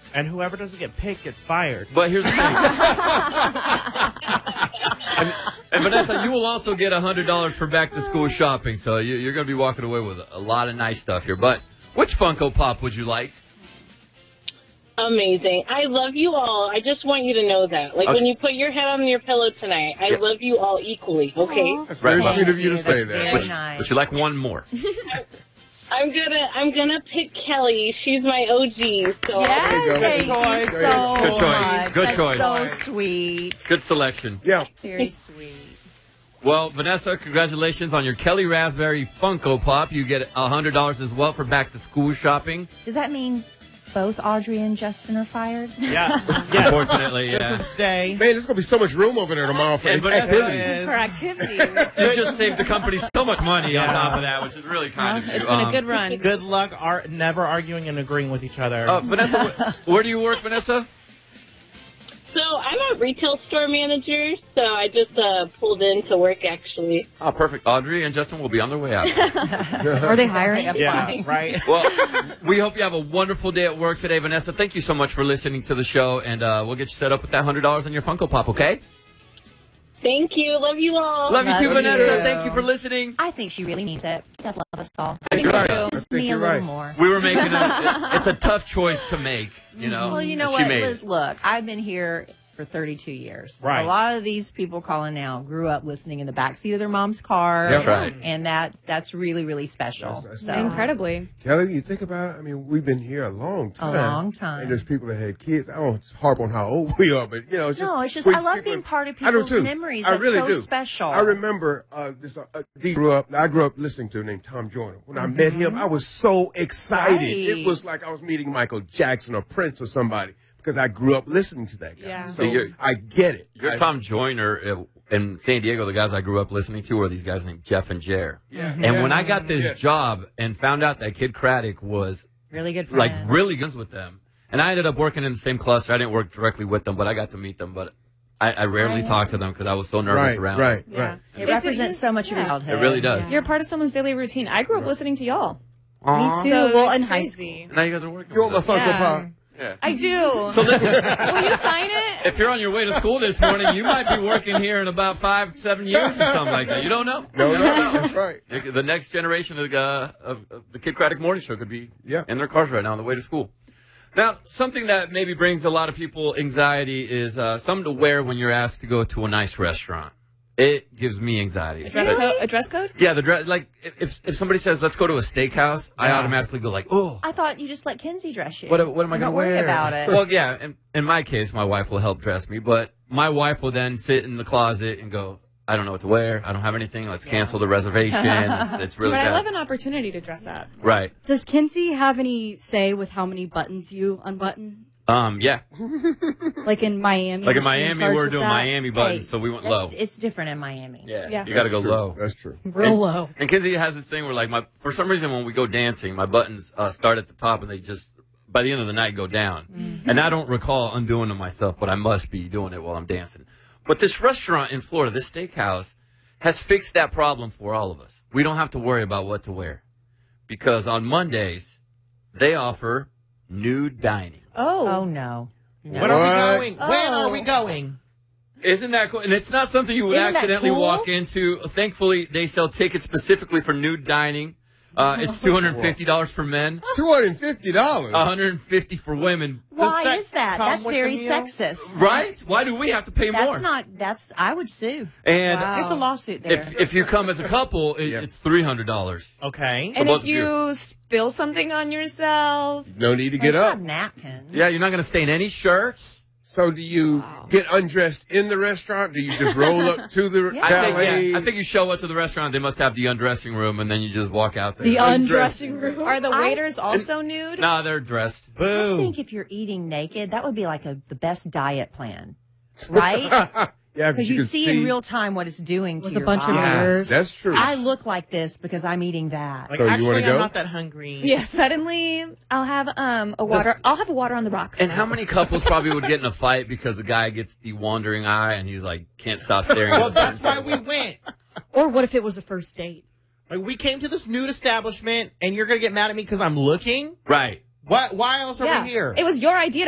And whoever doesn't get picked gets fired. But here's the thing. and Vanessa, you will also get $100 for back-to-school shopping, so you're going to be walking away with a lot of nice stuff here. But which Funko Pop would you like? Amazing. I love you all. I just want you to know that. Like, when you put your head on your pillow tonight, I love you all equally, okay? That's very sweet of you to say that. Would you like one more? I'm gonna pick Kelly. She's my OG. So Yes, Thank you so Good choice. much. Good That's choice. so sweet. Good selection. Yeah. Very sweet. Well, Vanessa, congratulations on your Kelly Raspberry Funko Pop. You get $100 as well for back-to-school shopping. Does that mean both Audrey and Justin are fired? Yes. Unfortunately, yeah. This is stay. Man, there's going to be so much room over there tomorrow for And Vanessa activity. For activities. You just saved the company so much money on top of that, which is really kind of you. It's been a good run. Good luck never arguing and agreeing with each other. Vanessa, where do you work, Vanessa? So I'm a retail store manager, so I just pulled in to work, actually. Oh, perfect. Audrey and Justin will be on their way out. Are they hiring? Yeah, right? Well, we hope you have a wonderful day at work today, Vanessa. Thank you so much for listening to the show, and we'll get you set up with that $100 on your Funko Pop, okay? Thank you. Love you all. Love you too, Love Vanessa. you. Thank you for listening. I think she really needs it. God love us all. You're right. I Just think me a you're little right. more. We were making it's a tough choice to make, you know. Well, you know She what, made Liz? it. Look, I've been here for 32 years. Right. A lot of these people calling now grew up listening in the backseat of their mom's car. That's right. And that's really, really special. That's So, Incredibly. Kelly, you think about it, I mean, we've been here a long time. long time. And there's people that had kids. I don't harp on how old we are, but, you know, it's just... No, it's just, we- I love people- being part of I do people's too. memories. I That's really so do. special. I remember I grew up listening to named Tom Joyner. When I met him, I was so excited. Right. It was like I was meeting Michael Jackson or Prince or somebody because I grew up listening to that guy. Yeah. So You're- I get it. You're Tom Joyner in San Diego. The guys I grew up listening to were these guys named Jeff and Jer. Yeah. And when I got this job and found out that Kid Craddock was Really good like friend. really good with them, and I ended up working in the same cluster. I didn't work directly with them, but I got to meet them. But I rarely talked to them because I was so nervous around them. Right. It represents so much of your childhood. It really does. You're part of someone's daily routine. I grew up listening to y'all. Aw. Me too. So Well, it's in high crazy. school. Now you guys are working. You want my with us. Funko Yeah. Pop? Yeah. I do. So listen, Will you sign it? if you're on your way to school this morning, you might be working here in about 5-7 years or something like that. You don't know. No, that's right. The next generation of the Kid Craddock Morning Show could be in their cars right now on the way to school. Now, something that maybe brings a lot of people anxiety is something to wear when you're asked to go to a nice restaurant. It gives me anxiety. A dress code? Yeah, the dress. Like if somebody says let's go to a steakhouse, I automatically go like, oh. I thought you just let Kinsey dress you. What am I going to Don't wear? worry about it. Well, yeah. In my case, my wife will help dress me, but my wife will then sit in the closet and go, I don't know what to wear. I don't have anything. Let's cancel the reservation. It's really But I bad. love an opportunity to dress up. Right. Does Kinsey have any say with how many buttons you unbutton? Yeah. Like in Miami? Like in is she Miami, charge we're of doing that? Miami buttons, so we went low. It's different in Miami. Yeah. You got to go low. That's true. Real low. And Kinsey has this thing where, like, for some reason, when we go dancing, my buttons start at the top and they just, by the end of the night, go down. Mm-hmm. And I don't recall undoing them myself, but I must be doing it while I'm dancing. But this restaurant in Florida, this steakhouse, has fixed that problem for all of us. We don't have to worry about what to wear. Because on Mondays, they offer nude dining. Oh, no. When are we going? When are we going? Isn't that cool? And it's not something you would Isn't that accidentally cool? walk into. Thankfully, they sell tickets specifically for nude dining. It's $250 for men, $250. $150 for women. Why that is that? come That's with very the meal? sexist. Right? Why do we have to pay more? I would sue. And There's a lawsuit there. if you come as a couple, it's $300. Okay. And both if of you. you spill something on yourself, No need to get Let's up. have napkins. Yeah, you're not going to stain any shirts. So do you get undressed in the restaurant? Do you just roll up to the valet? I think you show up to the restaurant. They must have the undressing room, and then you just walk out there. The undressing room. are the waiters also nude? Nah, they're dressed. I Boo. think if you're eating naked, that would be like the best diet plan, right? Yeah, Because you can see in real time what it's doing to With your a bunch of body. mirrors. That's true. I look like this because I'm eating that. Like, So you actually, wanna go? I'm not that hungry. Yeah, suddenly I'll have a water. I'll have a water on the rocks. And how many couples probably would get in a fight because the guy gets the wandering eye and he's like, can't stop staring at Well, the that's why we went. Or what if it was a first date? Like, we came to this nude establishment, and you're going to get mad at me because I'm looking? Right. What? Why else are we here? It was your idea